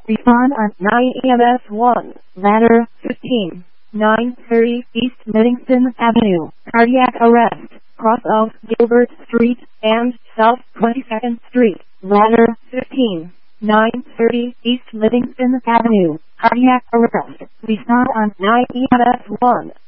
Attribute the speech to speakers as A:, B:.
A: Respond on 9 EMS 1, ladder 15, 930 East Livingston Avenue, cardiac arrest, cross of Gilbert Street and South 22nd Street, ladder 15, 930 East Livingston Avenue, cardiac arrest. Respond on 9 EMS 1.